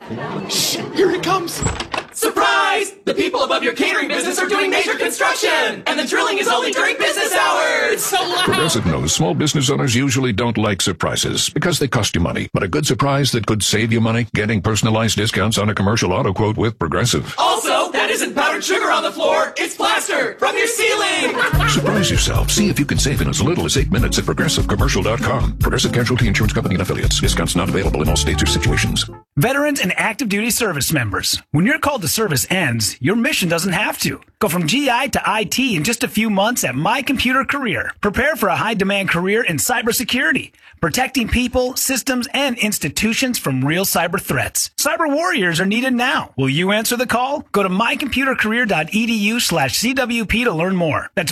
Shh, here it comes. Surprise! The people above your catering business are doing major construction, and the drilling is only during business hours. It's so loud. Progressive knows small business owners usually don't like surprises because they cost you money. But a good surprise that could save you money, getting personalized discounts on a commercial auto quote with Progressive. Also, that isn't powdered sugar on the floor. It's plaster from your ceiling. Surprise yourself. See if you can save in as little as 8 minutes at ProgressiveCommercial.com. Progressive Casualty Insurance Company and Affiliates. Discounts not available in all states or situations. Veterans and active duty service members. When your call to service ends, your mission doesn't have to. Go from GI to IT in just a few months at My Computer Career. Prepare for a high-demand career in cybersecurity, protecting people, systems, and institutions from real cyber threats. Cyber warriors are needed now. Will you answer the call? Go to mycomputercareer.edu/CWP to learn more. That's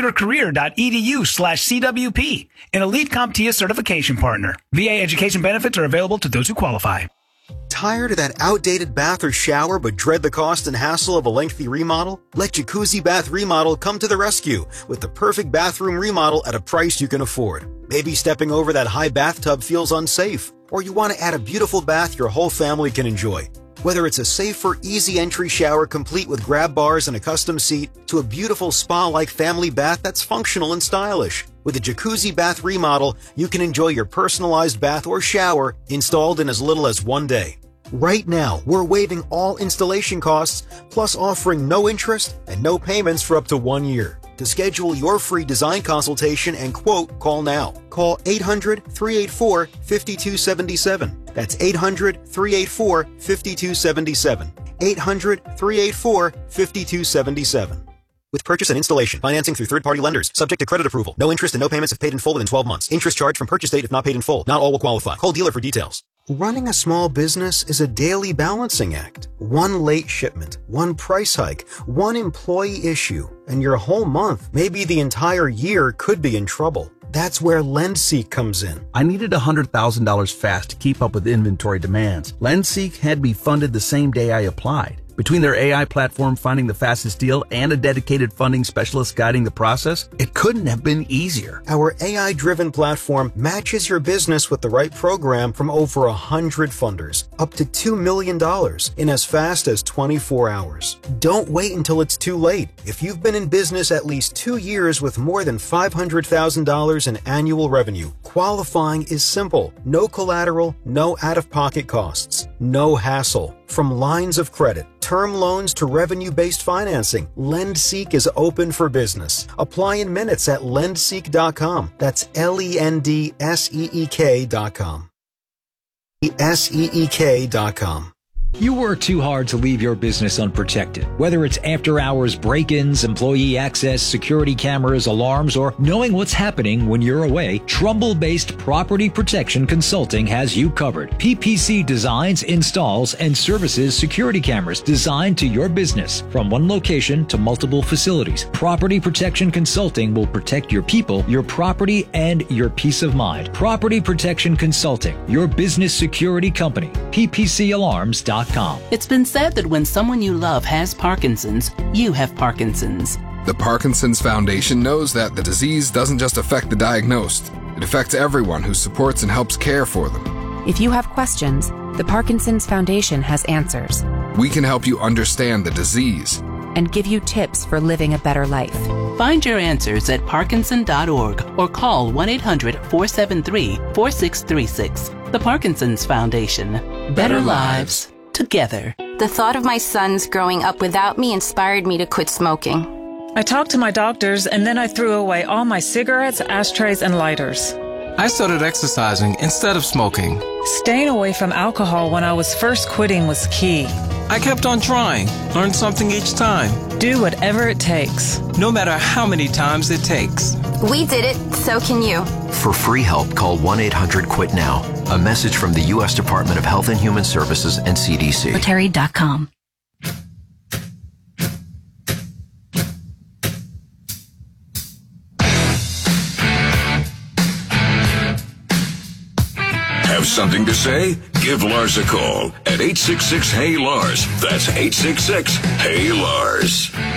mycomputercareer.edu/CWP. An Elite CompTIA certification partner. VA education benefits are available to those who qualify. Tired of that outdated bath or shower but dread the cost and hassle of a lengthy remodel? Let Jacuzzi Bath Remodel come to the rescue with the perfect bathroom remodel at a price you can afford. Maybe stepping over that high bathtub feels unsafe, or you want to add a beautiful bath your whole family can enjoy. Whether it's a safer, easy entry shower complete with grab bars and a custom seat, to a beautiful spa-like family bath that's functional and stylish. With a Jacuzzi Bath Remodel, you can enjoy your personalized bath or shower installed in as little as 1 day. Right now, we're waiving all installation costs, plus offering no interest and no payments for up to 1 year. To schedule your free design consultation and quote, call now. Call 800-384-5277. That's 800-384-5277. 800-384-5277. With purchase and installation, financing through third-party lenders, subject to credit approval. No interest and no payments if paid in full within 12 months. Interest charged from purchase date if not paid in full. Not all will qualify. Call dealer for details. Running a small business is a daily balancing act. One late shipment, one price hike, one employee issue, and your whole month, maybe the entire year, could be in trouble. That's where LendSeek comes in. I needed $100,000 fast to keep up with inventory demands. LendSeek had me funded the same day I applied. Between their AI platform finding the fastest deal and a dedicated funding specialist guiding the process, it couldn't have been easier. Our AI-driven platform matches your business with the right program from over 100 funders, up to $2 million in as fast as 24 hours. Don't wait until it's too late. If you've been in business at least 2 years with more than $500,000 in annual revenue, qualifying is simple. No collateral, no out-of-pocket costs, no hassle. From lines of credit, term loans to revenue-based financing, LendSeek is open for business. Apply in minutes at lendseek.com. That's LENDSEEK.com. SEEK.com. You work too hard to leave your business unprotected. Whether it's after-hours break-ins, employee access, security cameras, alarms, or knowing what's happening when you're away, Trumbull-based Property Protection Consulting has you covered. PPC designs, installs, and services security cameras designed to your business from one location to multiple facilities. Property Protection Consulting will protect your people, your property, and your peace of mind. Property Protection Consulting, your business security company. PPCalarms.com. It's been said that when someone you love has Parkinson's, you have Parkinson's. The Parkinson's Foundation knows that the disease doesn't just affect the diagnosed. It affects everyone who supports and helps care for them. If you have questions, the Parkinson's Foundation has answers. We can help you understand the disease and give you tips for living a better life. Find your answers at parkinson.org or call 1-800-473-4636. The Parkinson's Foundation. Better lives together. The thought of my sons growing up without me inspired me to quit smoking. I talked to my doctors and then I threw away all my cigarettes, ashtrays, and lighters. I started exercising instead of smoking. Staying away from alcohol when I was first quitting was key. I kept on trying, learned something each time. Do whatever it takes. No matter how many times it takes. We did it, so can you. For free help, call 1-800-QUIT-NOW. A message from the U.S. Department of Health and Human Services and CDC. Rotary.com. Have something to say? Give Lars a call at 866-HEY-LARS. That's 866-HEY-LARS.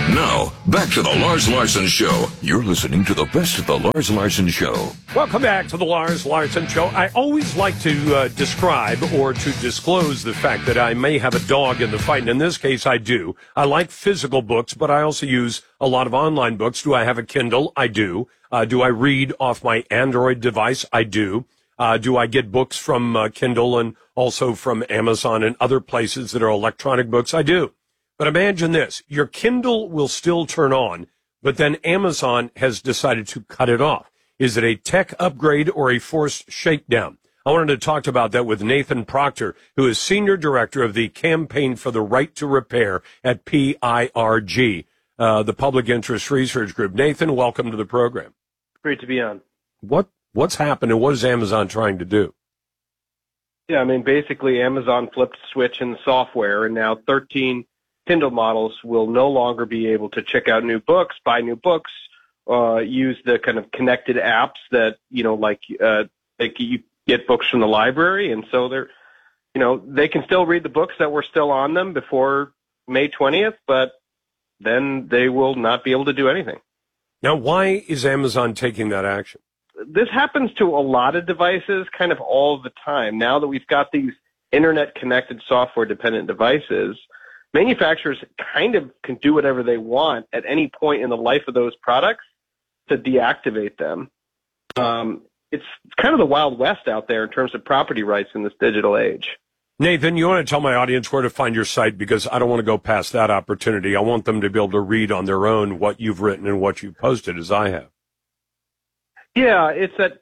Now, back to the Lars Larson Show. You're listening to the best of the Lars Larson Show. Welcome back to the Lars Larson Show. I always like to describe or to disclose the fact that I may have a dog in the fight, and in this case I do. I like physical books, but I also use a lot of online books. Do I have a Kindle? I do. Do I read off my Android device? I do. Do I get books from Kindle and also from Amazon and other places that are electronic books? I do. But imagine this. Your Kindle will still turn on, but then Amazon has decided to cut it off. Is it a tech upgrade or a forced shakedown? I wanted to talk about that with Nathan Proctor, who is Senior Director of the Campaign for the Right to Repair at PIRG, the Public Interest Research Group. Nathan, welcome to the program. Great to be on. What's happened and what is Amazon trying to do? Yeah, I mean, basically Amazon flipped a switch in the software, and now 13 Kindle models will no longer be able to check out new books, buy new books, use the kind of connected apps that, like you get books from the library. And so they can still read the books that were still on them before May 20th, but then they will not be able to do anything. Now, why is Amazon taking that action? This happens to a lot of devices kind of all the time. Now that we've got these internet-connected software-dependent devices, manufacturers kind of can do whatever they want at any point in the life of those products to deactivate them. It's kind of the Wild West out there in terms of property rights in this digital age. Nathan, you want to tell my audience where to find your site, because I don't want to go past that opportunity. I want them to be able to read on their own what you've written and what you've posted, as I have. Yeah, it's at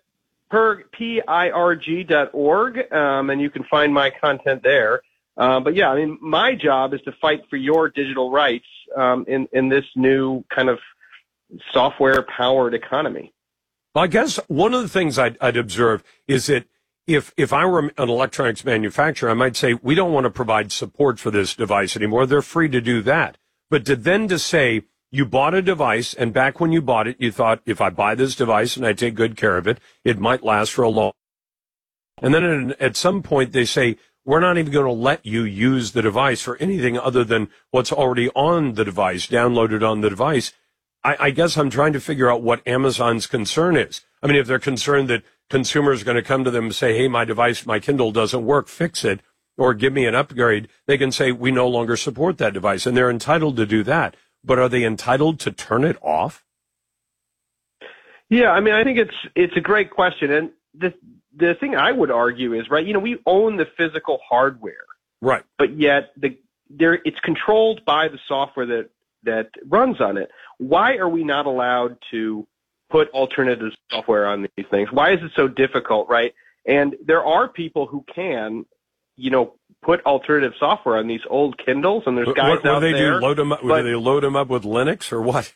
PIRG.org, and you can find my content there. But yeah, I mean, my job is to fight for your digital rights in this new kind of software-powered economy. Well, I guess one of the things I'd observe is that if I were an electronics manufacturer, I might say, we don't want to provide support for this device anymore. They're free to do that. But to say, you bought a device, and back when you bought it, you thought, if I buy this device and I take good care of it, it might last for a long time. And then at some point they say, we're not even going to let you use the device for anything other than what's already on the device, downloaded on the device. I guess I'm trying to figure out what Amazon's concern is. I mean, if they're concerned that consumers are going to come to them and say, hey, my device, my Kindle doesn't work, fix it, or give me an upgrade, they can say, we no longer support that device, and they're entitled to do that. But are they entitled to turn it off? Yeah, I mean, I think it's a great question. And the thing I would argue is, right, we own the physical hardware. Right. But yet it's controlled by the software that runs on it. Why are we not allowed to put alternative software on these things? Why is it so difficult, right? And there are people who can, put alternative software on these old Kindles, and there's guys out there. Do they load them up with Linux or what?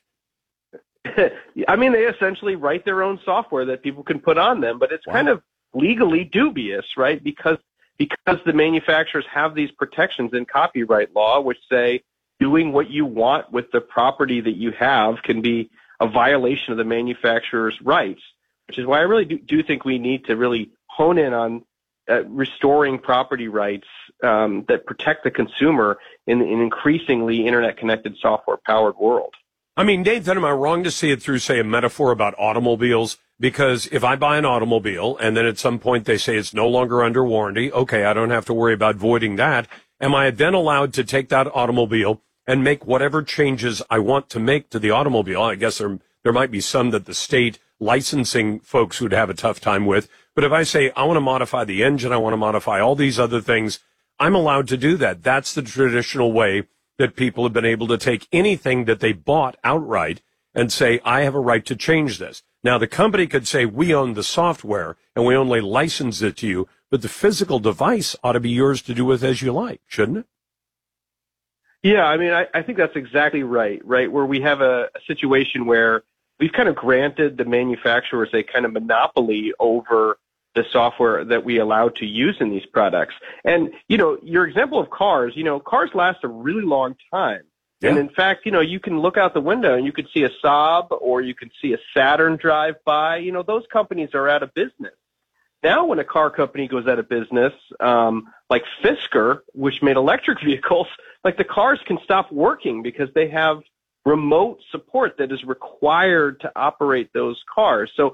I mean, they essentially write their own software that people can put on them, but it's kind of legally dubious, right? Because the manufacturers have these protections in copyright law, which say doing what you want with the property that you have can be a violation of the manufacturer's rights, which is why I really do think we need to really hone in on restoring property rights that protect the consumer in an increasingly internet-connected, software-powered world. I mean, Nathan, am I wrong to see it through, say, a metaphor about automobiles? Because if I buy an automobile and then at some point they say it's no longer under warranty, okay, I don't have to worry about voiding that. Am I then allowed to take that automobile and make whatever changes I want to make to the automobile? I guess there might be some that the state licensing folks would have a tough time with. But if I say I want to modify the engine, I want to modify all these other things, I'm allowed to do that. That's the traditional way that people have been able to take anything that they bought outright and say, I have a right to change this. Now, the company could say, we own the software and we only license it to you, but the physical device ought to be yours to do with as you like, shouldn't it? Yeah, I mean, I think that's exactly right, where we have a situation where we've kind of granted the manufacturers a kind of monopoly over the software that we allow to use in these products. And, your example of cars, cars last a really long time. Yeah. And in fact, you can look out the window and you could see a Saab or you could see a Saturn drive by. Those companies are out of business. Now when a car company goes out of business, like Fisker, which made electric vehicles, like the cars can stop working because they have remote support that is required to operate those cars. So